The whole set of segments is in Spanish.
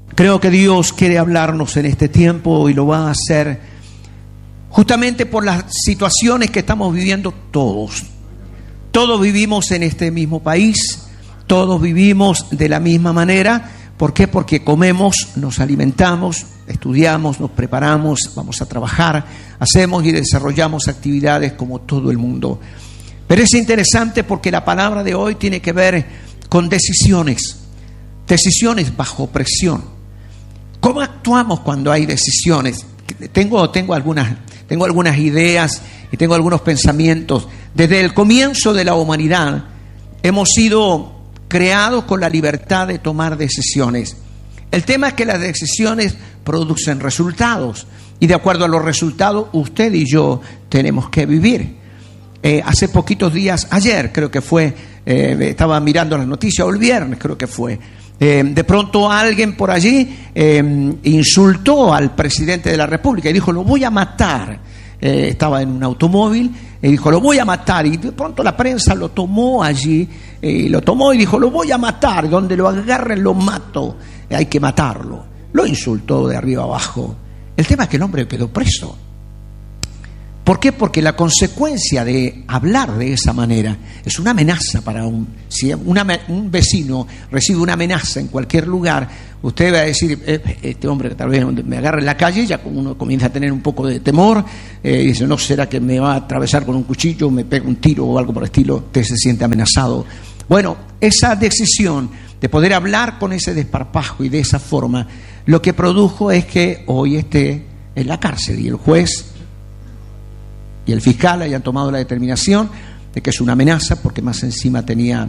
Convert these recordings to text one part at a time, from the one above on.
Creo que Dios quiere hablarnos en este tiempo y lo va a hacer justamente por las situaciones que estamos viviendo todos. Todos vivimos en este mismo país, todos vivimos de la misma manera. ¿Por qué? Porque comemos, nos alimentamos, estudiamos, nos preparamos, vamos a trabajar, hacemos y desarrollamos actividades como todo el mundo. Pero es interesante porque la palabra de hoy tiene que ver con decisiones bajo presión. ¿Cómo actuamos cuando hay decisiones? Tengo algunas ideas y tengo algunos pensamientos. Desde el comienzo de la humanidad hemos sido creados con la libertad de tomar decisiones. El tema es que las decisiones producen resultados y de acuerdo a los resultados usted y yo tenemos que vivir. Hace poquitos días, ayer creo que fue, estaba mirando las noticias, o el viernes creo que fue, de pronto alguien por allí insultó al presidente de la República y dijo: lo voy a matar. Estaba en un automóvil y dijo: lo voy a matar, y de pronto la prensa lo tomó allí, lo tomó y dijo: lo voy a matar, donde lo agarren lo mato, hay que matarlo. Lo insultó de arriba abajo. El tema es que el hombre quedó preso. ¿Por qué? Porque la consecuencia de hablar de esa manera es una amenaza para si un vecino recibe una amenaza en cualquier lugar, usted va a decir: este hombre que tal vez me agarre en la calle, ya uno comienza a tener un poco de temor, y dice: no será que me va a atravesar con un cuchillo, me pega un tiro o algo por el estilo. Usted se siente amenazado. Bueno, esa decisión de poder hablar con ese desparpajo y de esa forma, lo que produjo es que hoy esté en la cárcel y el juez y el fiscal hayan tomado la determinación de que es una amenaza, porque más encima tenía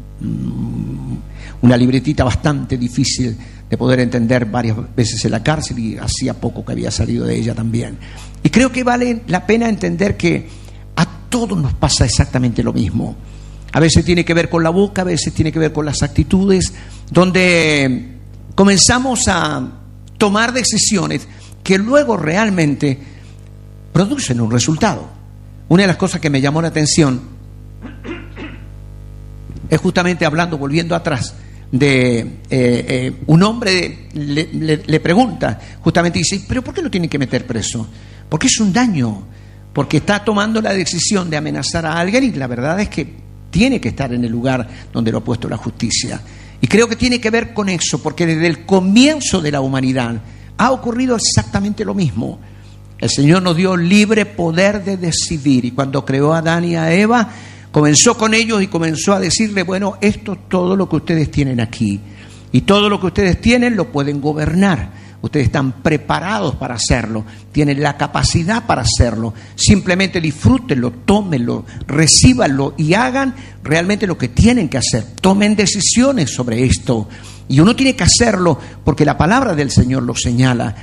una libretita bastante difícil de poder entender varias veces en la cárcel y hacía poco que había salido de ella también. Y creo que vale la pena entender que a todos nos pasa exactamente lo mismo. A veces tiene que ver con la boca, a veces tiene que ver con las actitudes, donde comenzamos a tomar decisiones que luego realmente producen un resultado. Una de las cosas que me llamó la atención es justamente volviendo atrás, de un hombre le pregunta, justamente dice: ¿pero por qué lo tienen que meter preso? Porque es un daño, porque está tomando la decisión de amenazar a alguien y la verdad es que tiene que estar en el lugar donde lo ha puesto la justicia. Y creo que tiene que ver con eso, porque desde el comienzo de la humanidad ha ocurrido exactamente lo mismo. El Señor nos dio libre poder de decidir, y cuando creó a Adán y a Eva, comenzó con ellos y comenzó a decirle: bueno, esto es todo lo que ustedes tienen aquí, y todo lo que ustedes tienen lo pueden gobernar. Ustedes están preparados para hacerlo, tienen la capacidad para hacerlo. Simplemente disfrútenlo, tómenlo, recíbanlo y hagan realmente lo que tienen que hacer. Tomen decisiones sobre esto. Y uno tiene que hacerlo porque la palabra del Señor lo señala.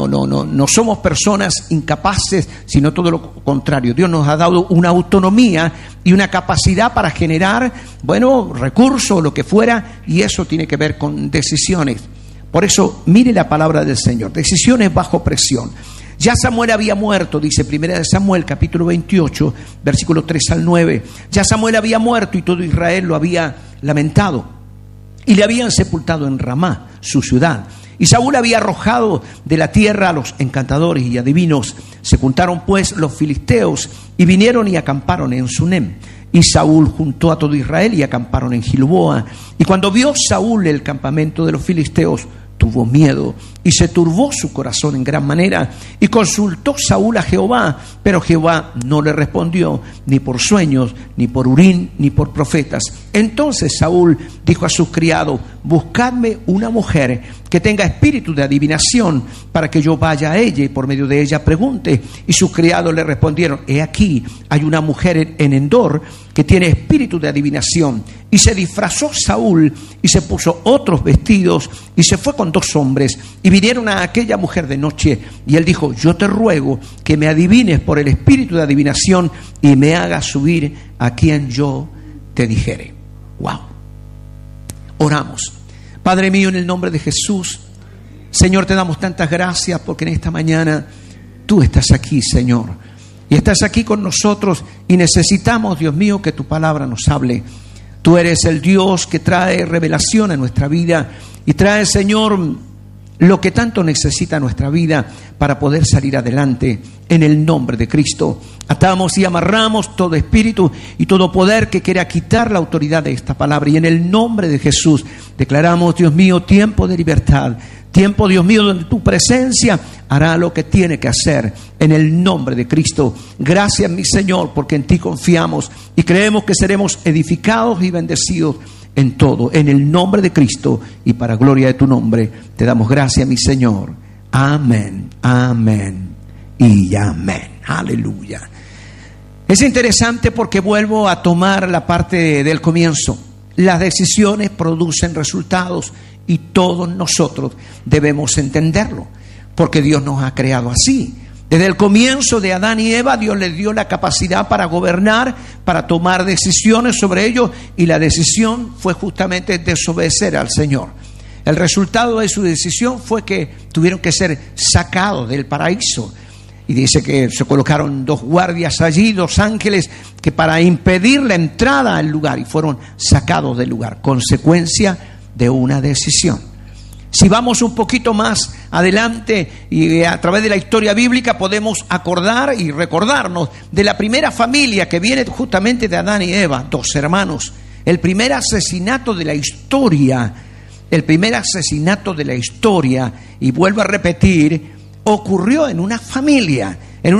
No somos personas incapaces, sino todo lo contrario. Dios nos ha dado una autonomía y una capacidad para generar, recursos o lo que fuera, y eso tiene que ver con decisiones. Por eso, mire la palabra del Señor: decisiones bajo presión. Ya Samuel había muerto, dice 1 Samuel capítulo 28, versículos 3 al 9. Ya Samuel había muerto y todo Israel lo había lamentado. Y le habían sepultado en Ramá, su ciudad. Y Saúl había arrojado de la tierra a los encantadores y adivinos. Se juntaron pues los filisteos y vinieron y acamparon en Sunem. Y Saúl juntó a todo Israel y acamparon en Gilboa. Y cuando vio Saúl el campamento de los filisteos, tuvo miedo y se turbó su corazón en gran manera. Y consultó Saúl a Jehová, pero Jehová no le respondió, ni por sueños, ni por Urim, ni por profetas. Entonces Saúl dijo a sus criados: buscadme una mujer que tenga espíritu de adivinación, para que yo vaya a ella y por medio de ella pregunte. Y sus criados le respondieron: he aquí, hay una mujer en Endor que tiene espíritu de adivinación. Y se disfrazó Saúl y se puso otros vestidos y se fue con 2 hombres y vinieron a aquella mujer de noche, y él dijo: yo te ruego que me adivines por el espíritu de adivinación y me hagas subir a quien yo te dijere. Wow. Oramos. Padre mío, en el nombre de Jesús, Señor, te damos tantas gracias porque en esta mañana tú estás aquí, Señor, y estás aquí con nosotros, y necesitamos, Dios mío, que tu palabra nos hable. Tú eres el Dios que trae revelación a nuestra vida y trae, Señor, lo que tanto necesita nuestra vida para poder salir adelante en el nombre de Cristo. Atamos y amarramos todo espíritu y todo poder que quiera quitar la autoridad de esta palabra, y en el nombre de Jesús declaramos, Dios mío, tiempo de libertad, tiempo, Dios mío, donde tu presencia hará lo que tiene que hacer en el nombre de Cristo. Gracias, mi Señor, porque en ti confiamos y creemos que seremos edificados y bendecidos en todo, en el nombre de Cristo y para gloria de tu nombre. Te damos gracias, mi Señor. Amén, amén y amén. Aleluya. Es interesante porque vuelvo a tomar la parte del comienzo. Las decisiones producen resultados y todos nosotros debemos entenderlo, porque Dios nos ha creado así. Desde el comienzo de Adán y Eva, Dios les dio la capacidad para gobernar, para tomar decisiones sobre ellos, y la decisión fue justamente desobedecer al Señor. El resultado de su decisión fue que tuvieron que ser sacados del paraíso. Y dice que se colocaron 2 guardias allí, 2 ángeles, que para impedir la entrada al lugar, y fueron sacados del lugar, consecuencia de una decisión. Si vamos un poquito más adelante y a través de la historia bíblica podemos acordar y recordarnos de la primera familia que viene justamente de Adán y Eva, 2 hermanos. El primer asesinato de la historia, y vuelvo a repetir, ocurrió en una familia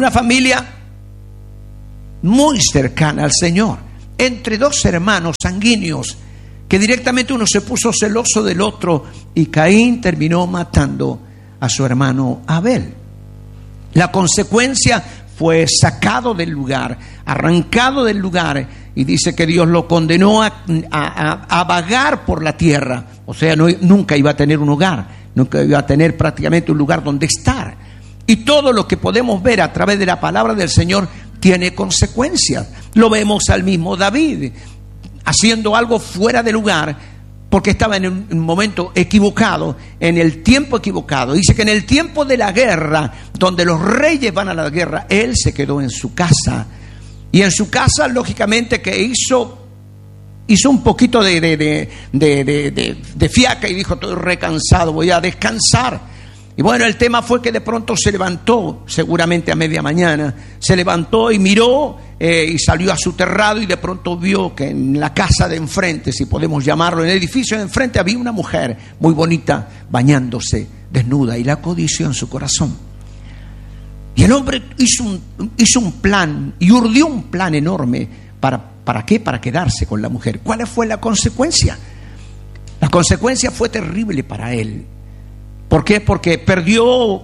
muy cercana al Señor, entre 2 hermanos sanguíneos, que directamente uno se puso celoso del otro, y Caín terminó matando a su hermano Abel. La consecuencia fue sacado del lugar, arrancado del lugar, y dice que Dios lo condenó a vagar por la tierra. O sea, nunca iba a tener un hogar, nunca iba a tener prácticamente un lugar donde estar. Y todo lo que podemos ver a través de la palabra del Señor tiene consecuencias. Lo vemos al mismo David haciendo algo fuera de lugar, porque estaba en un momento equivocado, en el tiempo equivocado. Dice que en el tiempo de la guerra, donde los reyes van a la guerra, él se quedó en su casa. Y en su casa, lógicamente, que hizo un poquito de fiaca y dijo: estoy recansado, voy a descansar. Y bueno, el tema fue que de pronto se levantó, seguramente a media mañana, se levantó y miró y salió a su terrado, y de pronto vio que en la casa de enfrente, si podemos llamarlo, en el edificio de enfrente, había una mujer muy bonita bañándose desnuda, y la codició en su corazón. Y el hombre hizo un plan, y urdió un plan enorme. ¿Para qué? Para quedarse con la mujer. ¿Cuál fue la consecuencia? La consecuencia fue terrible para él. ¿Por qué? Porque perdió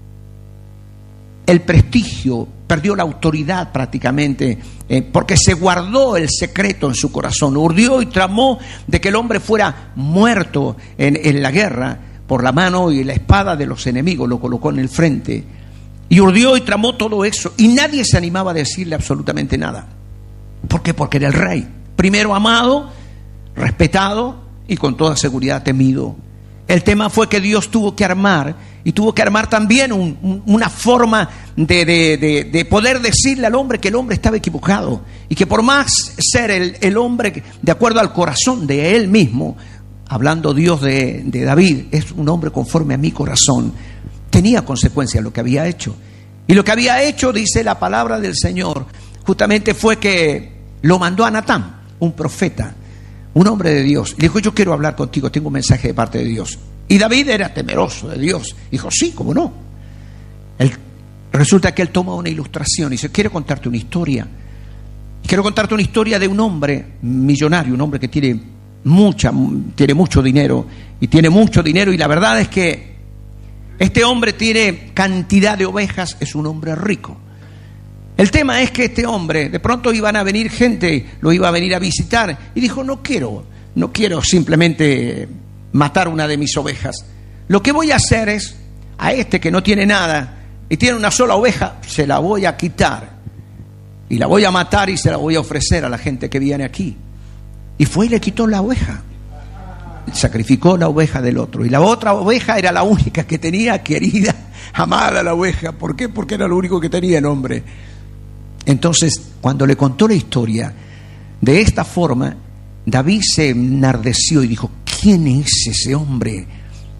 el prestigio, perdió la autoridad prácticamente, porque se guardó el secreto en su corazón. Urdió y tramó de que el hombre fuera muerto en la guerra por la mano y la espada de los enemigos, lo colocó en el frente. Y urdió y tramó todo eso, y nadie se animaba a decirle absolutamente nada. ¿Por qué? Porque era el rey, primero amado, respetado y con toda seguridad temido. El tema fue que Dios tuvo que armar, y tuvo que armar también una forma de poder decirle al hombre que el hombre estaba equivocado, y que por más ser el hombre de acuerdo al corazón de él mismo, hablando Dios de David, es un hombre conforme a mi corazón, tenía consecuencias lo que había hecho. Y lo que había hecho, dice la palabra del Señor, justamente fue que lo mandó a Natán, un profeta, un hombre de Dios. Le dijo: yo quiero hablar contigo, tengo un mensaje de parte de Dios. Y David era temeroso de Dios. Dijo: sí, cómo no. Resulta que él toma una ilustración y dice: quiero contarte una historia. Quiero contarte una historia de un hombre millonario, un hombre que tiene mucho dinero, y la verdad es que este hombre tiene cantidad de ovejas, es un hombre rico. El tema es que este hombre, de pronto iban a venir gente, lo iba a venir a visitar, y dijo: no quiero simplemente matar una de mis ovejas. Lo que voy a hacer es, a este que no tiene nada y tiene una sola oveja, se la voy a quitar y la voy a matar y se la voy a ofrecer a la gente que viene aquí. Y fue y le quitó la oveja, sacrificó la oveja del otro, y la otra oveja era la única que tenía, querida, amada la oveja. ¿Por qué? Porque era lo único que tenía el hombre. Entonces, cuando le contó la historia de esta forma, David se enardeció y dijo: ¿quién es ese hombre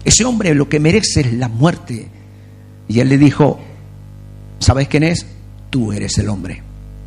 ese hombre lo que merece es la muerte. Y él le dijo, ¿sabes quién es? Tú eres el hombre.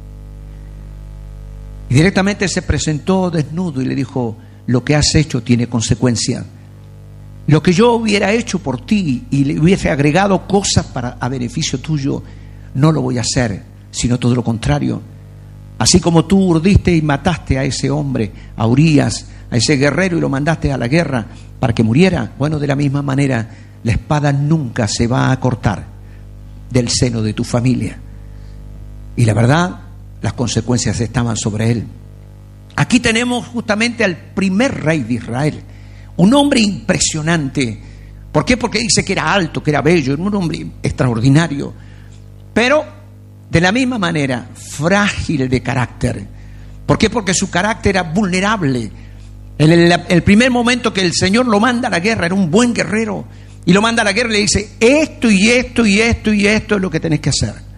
Y directamente se presentó desnudo y le dijo, lo que has hecho tiene consecuencia. Lo que yo hubiera hecho por ti y le hubiese agregado cosas a beneficio tuyo, no lo voy a hacer, sino todo lo contrario. Así como tú urdiste y mataste a ese hombre, a Urías, a ese guerrero, y lo mandaste a la guerra para que muriera, bueno, de la misma manera, la espada nunca se va a cortar del seno de tu familia. Y la verdad, las consecuencias estaban sobre él. Aquí tenemos justamente al primer rey de Israel, un hombre impresionante. ¿Por qué? Porque dice que era alto, que era bello, era un hombre extraordinario, pero de la misma manera frágil de carácter. ¿Por qué? Porque su carácter era vulnerable. En el primer momento que el Señor lo manda a la guerra, era un buen guerrero, y lo manda a la guerra y le dice, esto y esto y esto y esto es lo que tenés que hacer.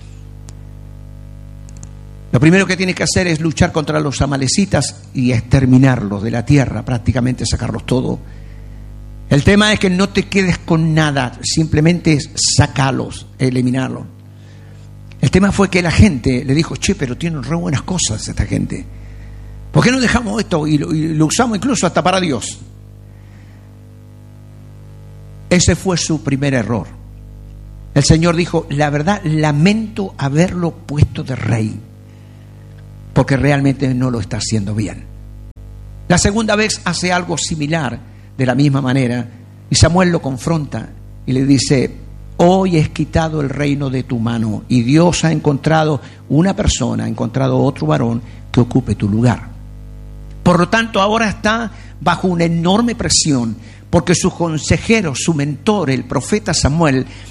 Lo primero que tienes que hacer es luchar contra los amalecitas y exterminarlos de la tierra, prácticamente sacarlos todo. El tema es que no te quedes con nada, simplemente sacalos, eliminarlos. El tema fue que la gente le dijo, che, pero tienen re buenas cosas esta gente. ¿Por qué no dejamos esto y lo usamos incluso hasta para Dios? Ese fue su primer error. El Señor dijo, la verdad, lamento haberlo puesto de rey, porque realmente no lo está haciendo bien. La segunda vez hace algo similar, de la misma manera, y Samuel lo confronta y le dice, hoy es quitado el reino de tu mano, y Dios ha encontrado una persona, ha encontrado otro varón que ocupe tu lugar. Por lo tanto, ahora está bajo una enorme presión, porque su consejero, su mentor, el profeta Samuel,